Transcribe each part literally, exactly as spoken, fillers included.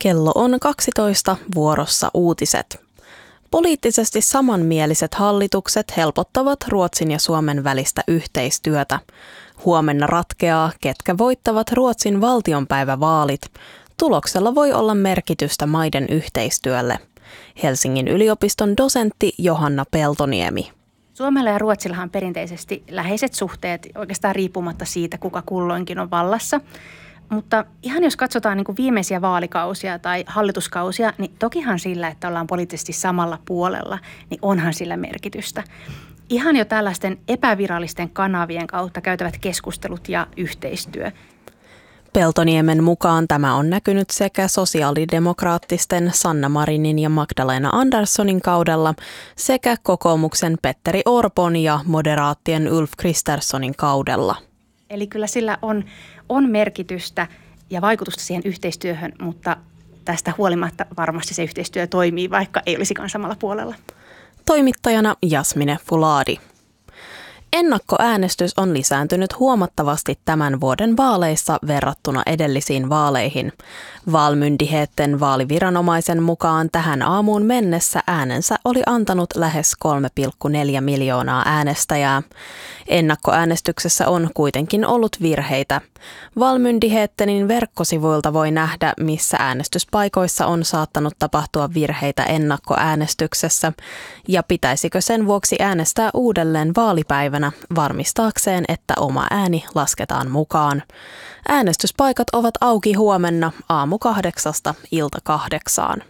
Kello on kaksitoista, vuorossa uutiset. Poliittisesti samanmieliset hallitukset helpottavat Ruotsin ja Suomen välistä yhteistyötä. Huomenna ratkeaa, ketkä voittavat Ruotsin valtionpäivävaalit. Tuloksella voi olla merkitystä maiden yhteistyölle. Helsingin yliopiston dosentti Johanna Peltoniemi. Suomella ja Ruotsillahan on perinteisesti läheiset suhteet, oikeastaan riippumatta siitä, kuka kulloinkin on vallassa. Mutta ihan jos katsotaan niin kuin viimeisiä vaalikausia tai hallituskausia, niin tokihan sillä, että ollaan poliittisesti samalla puolella, niin onhan sillä merkitystä. Ihan jo tällaisten epävirallisten kanavien kautta käytävät keskustelut ja yhteistyö. Peltoniemen mukaan tämä on näkynyt sekä sosiaalidemokraattisten Sanna Marinin ja Magdalena Anderssonin kaudella sekä kokoomuksen Petteri Orpon ja moderaattien Ulf Kristerssonin kaudella. Eli kyllä sillä on, on merkitystä ja vaikutusta siihen yhteistyöhön, mutta tästä huolimatta varmasti se yhteistyö toimii, vaikka ei olisikaan samalla puolella. Toimittajana Jasmine Fuladi. Ennakkoäänestys on lisääntynyt huomattavasti tämän vuoden vaaleissa verrattuna edellisiin vaaleihin. Valmyndigheten vaaliviranomaisen mukaan tähän aamuun mennessä äänensä oli antanut lähes kolme pilkku neljä miljoonaa äänestäjää. Ennakkoäänestyksessä on kuitenkin ollut virheitä. Valmyndighetenin verkkosivuilta voi nähdä, missä äänestyspaikoissa on saattanut tapahtua virheitä ennakkoäänestyksessä ja pitäisikö sen vuoksi äänestää uudelleen vaalipäivänä varmistaakseen, että oma ääni lasketaan mukaan. Äänestyspaikat ovat auki huomenna aamu kahdeksasta ilta kahdeksaan.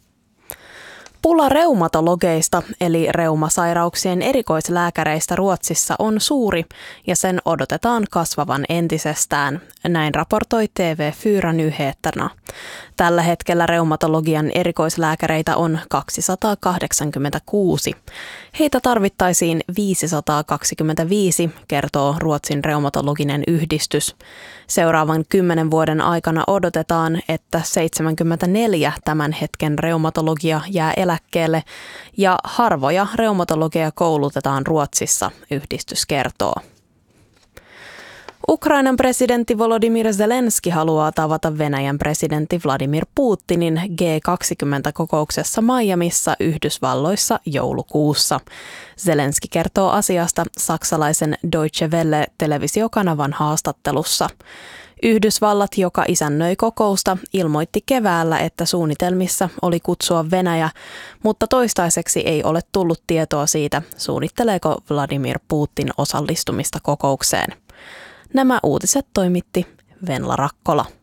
Pula reumatologeista eli reumasairauksien erikoislääkäreistä Ruotsissa on suuri ja sen odotetaan kasvavan entisestään, näin raportoi T V fyra Nyheterna. Tällä hetkellä reumatologian erikoislääkäreitä on kaksisataakahdeksankymmentäkuusi. Heitä tarvittaisiin viisisataakaksikymmentäviisi, kertoo Ruotsin reumatologinen yhdistys. Seuraavan kymmenen vuoden aikana odotetaan, että seitsemänkymmentäneljä tämän hetken reumatologia jää eläkkeelle ja harvoja reumatologeja koulutetaan Ruotsissa, yhdistys kertoo. Ukrainan presidentti Volodymyr Zelenski haluaa tavata Venäjän presidentti Vladimir Putinin G kaksikymmentä-kokouksessa Miamissa Yhdysvalloissa joulukuussa. Zelenski kertoo asiasta saksalaisen Deutsche Welle-televisiokanavan haastattelussa. Yhdysvallat, joka isännöi kokousta, ilmoitti keväällä, että suunnitelmissa oli kutsua Venäjä, mutta toistaiseksi ei ole tullut tietoa siitä, suunnitteleeko Vladimir Putin osallistumista kokoukseen. Nämä uutiset toimitti Venla Rakkola.